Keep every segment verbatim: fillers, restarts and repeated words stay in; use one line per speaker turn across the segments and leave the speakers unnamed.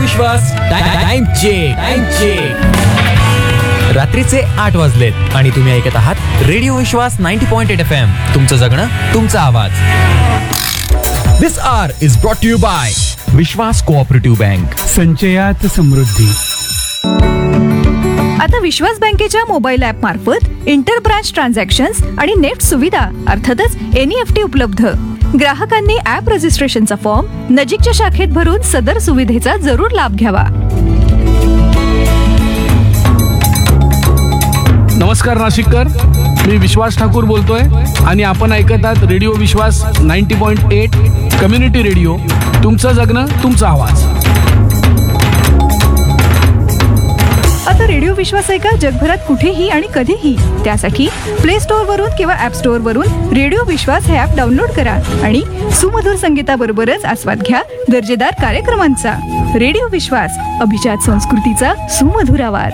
विश्वास time check time check रात्रीचे आठ वाजलेत आणि तुम्ही ऐकत आहात रेडिओ विश्वास ninety point eight F M. तुमचं जगणं तुमचा आवाज. दिस R is brought you bye Vishwas cooperative bank.
संचयात समृद्धी.
आता विश्वास बँकेच्या मोबाईल ऍप मार्फत इंटर ब्रांच ट्रान्झॅक्शन्स आणि नेट सुविधा अर्थातच एनईएफटी उपलब्ध. ग्राहकांनी ऍप रजिस्ट्रेशनचा फॉर्म नजीकच्या शाखेत भरून सदर सुविधेचा जरूर लाभ घ्यावा.
नमस्कार नाशिककर, मी विश्वास ठाकूर बोलतोय आणि आपण ऐकत आहात रेडिओ विश्वास ninety point eight community radio. तुमचं जगणं तुमचा आवाज.
आता रेडिओ विश्वास ऐका जगभरात कुठेही आणि कधीही. त्यासाठी प्ले स्टोअर वरून किंवा ऍप स्टोअर वरून रेडिओ विश्वास हे ऍप डाउनलोड करा आणि सुमधुर संगीताबरोबरच आस्वाद घ्या दर्जेदार कार्यक्रमांचा. रेडिओ विश्वास, अभिजात संस्कृतीचा सुमधुर आवाज.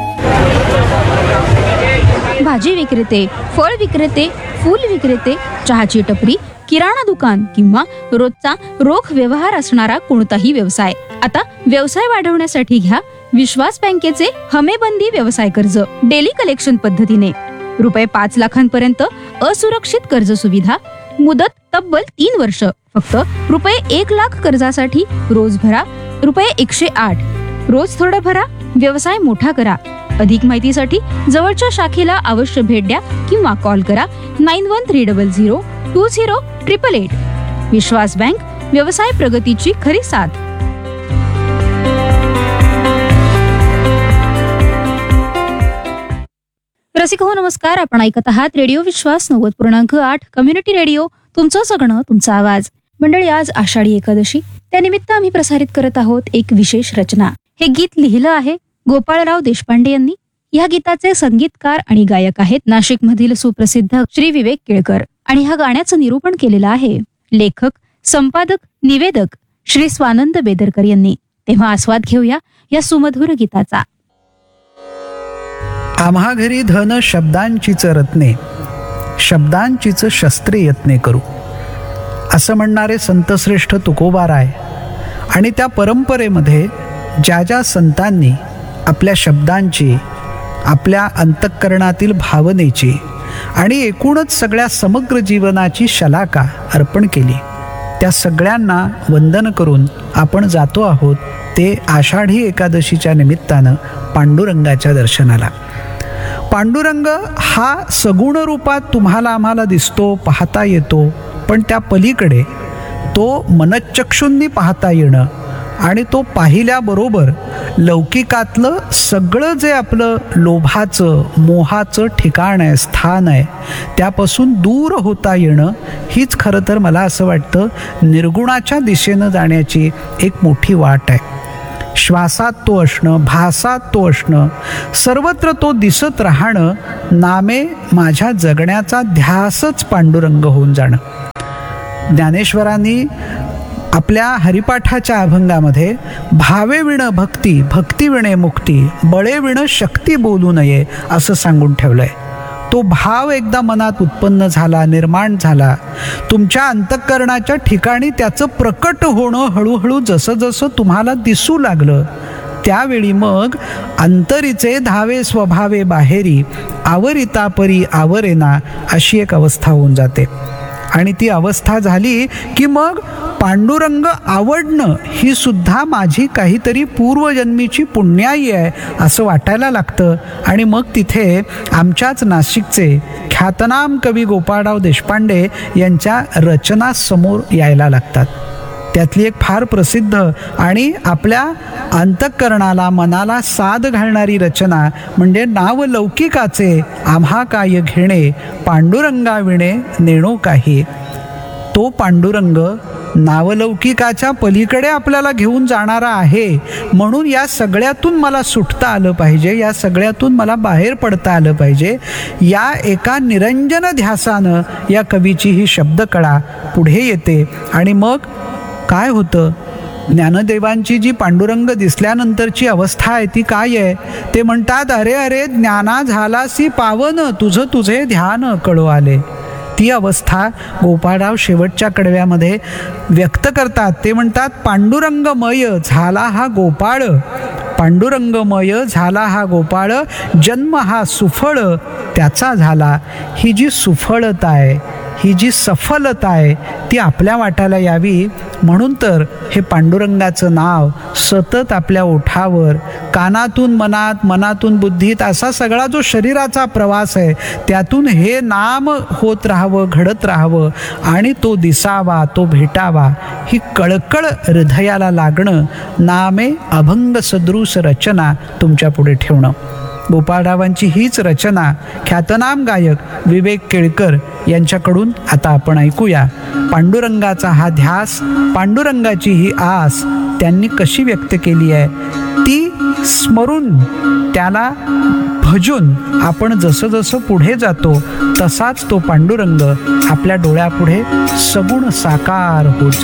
भाजी विक्रेते, फळ विक्रेते, फूल विक्रेते, चहाची टपरी, किराणा दुकान किंवा रोजचा रोख व्यवहार असणारा कोणताही व्यवसाय. आता व्यवसाय वाढवण्यासाठी घ्या विश्वास बँकेचे हमेबंदी व्यवसाय कर्ज. डेली कलेक्शन पद्धतीने रुपये पाच लाखांपर्यंत असुरक्षित कर्ज सुविधा. मुदत तब्बल तीन वर्ष. फक्त रुपये एक लाख कर्जासाठी रोज भरा रुपये एकशे आठ. रोज थोडं भरा, व्यवसाय मोठा करा. अधिक माहितीसाठी जवळच्या शाखेला अवश्य भेट द्या किंवा कॉल करा nine one three double zero to zero triple eight. Vishwas bank, व्यवसाय प्रगतीची खरी साथ. रसिक हो नमस्कार, आपण ऐकत आहात रेडिओ विश्वास नव्वद पूर्णांक आठ कम्युनिटी रेडिओ. तुमचं सगळं तुमचा आवाज. मंडळी, आज आषाढी एकादशी, त्यानिमित्त आम्ही प्रसारित करत आहोत एक विशेष रचना. हे गीत लिहिलं आहे गोपाळराव देशपांडे यांनी. या गीताचे संगीतकार आणि गायक आहेत नाशिक मधील सुप्रसिद्ध श्री विवेक केळकर आणि ह्या गाण्याचं निरूपण केलेलं आहे लेखक, संपादक, निवेदक श्री स्वानंद बेदरकर यांनी. तेव्हा आस्वाद घेऊया या सुमधुर गीताचा.
आम्हा घरी धन शब्दांचीच रत्ने, शब्दांचीच शस्त्रे यत्ने करू, असं म्हणणारे संतश्रेष्ठ तुकोबाराय. आणि त्या परंपरेमध्ये ज्या ज्या संतांनी आपल्या शब्दांची, आपल्या अंतःकरणातील भावनेची आणि एकूणच सगळ्या समग्र जीवनाची शलाका अर्पण केली, त्या सगळ्यांना वंदन करून आपण जातो आहोत ते आषाढी एकादशीच्या निमित्तानं पांडुरंगाच्या दर्शनाला. पांडुरंग हा सगुण रूपात तुम्हाला आम्हाला दिसतो, पाहता येतो, पण त्या पलीकडे तो मनच्चक्षूंनी पाहता येणं आणि तो पाहिल्याबरोबर लौकिकातलं सगळं जे आपलं लोभाचं, मोहाचं ठिकाण आहे, स्थान आहे, त्यापासून दूर होता येणं, हीच खरं तर मला असं वाटतं निर्गुणाच्या दिशेनं जाण्याची एक मोठी वाट आहे. श्वासात तो असणं, भासात तो असणं, सर्वत्र तो दिसत राहणं, नामे माझ्या जगण्याचा ध्यासच पांडुरंग होऊन जाणं. ज्ञानेश्वरांनी आपल्या हरिपाठाच्या अभंगामध्ये भावे विण भक्ती, भक्ती विणे मुक्ती, बळे विण शक्ती बोलू नये असं सांगून ठेवलंय. तो भाव एकदा मनात उत्पन्न झाला, निर्माण झाला, तुमच्या अंतःकरणाच्या ठिकाणी त्याचं प्रकट होणं हळूहळू जसं जसं तुम्हाला दिसू लागलं, त्यावेळी मग अंतरीचे धावे स्वभावे बाहेरी, आवरिता परी आवरेना, अशी एक अवस्था होऊन जाते. आणि ती अवस्था झाली की मग पांडुरंग आवडणं ही सुद्धा माझी काहीतरी पूर्वजन्मीची पुण्याई आहे असं वाटायला लागतं. आणि मग तिथे आमच्याच नाशिकचे ख्यातनाम कवी गोपाळराव देशपांडे यांच्या रचना समोर यायला लागतात. त्यातली एक फार प्रसिद्ध आणि आपल्या अंतःकरणाला, मनाला साद घालणारी रचना म्हणजे नाव लौकिकाचे आम्हा काय घेणे, पांडुरंगा विणे नेणो काही. तो पांडुरंग नावलौकिकाच्या पलीकडे आपल्याला घेऊन जाणारा आहे, म्हणून या सगळ्यातून मला सुटता आलं पाहिजे, या सगळ्यातून मला बाहेर पडता आलं पाहिजे. या एका निरंजन ध्यासानं या कवीची ही शब्दकळा पुढे येते. आणि मग काय होतं, ज्ञानदेवांची जी पांडुरंग दिसल्यानंतरची अवस्था आहे ती काय आहे, ते म्हणतात, अरे अरे ज्ञाना झालासी पावन, तुझं तुझे ध्यान कळो आले. ती अवस्था गोपाळराव शेवटच्या कडव्यामध्ये व्यक्त करतात. ते म्हणतात, पांडुरंगमय झाला हा गोपाळ, पांडुरंगमय झाला हा गोपाळ, जन्म हा सुफळ त्याचा झाला. ही जी सुफळता आहे, ही जी सफलता आहे, ती आपल्या वाटायला यावी म्हणून तर हे पांडुरंगाचं नाव सतत आपल्या ओठावर, कानातून मनात, मनातून बुद्धीत, असा सगळा जो शरीराचा प्रवास आहे त्यातून हे नाम होत राहावं, घडत राहावं आणि तो दिसावा, तो भेटावा, ही कळकळ हृदयाला लागणं, नामे अभंग सदृश रचना तुमच्या पुढे ठेवणं. गोपाळरावांची हीच रचना ख्यातनाम गायक विवेक केळकर यांच्याकडून आता आपण ऐकूया. पांडुरंगाचा हा ध्यास, पांडुरंगाची ही आस त्यांनी कशी व्यक्त केली आहे ती स्मरून, त्याला भजून आपण जसं जसं पुढे जातो तसाच तो पांडुरंग आपल्या डोळ्यापुढे सगुण साकार होत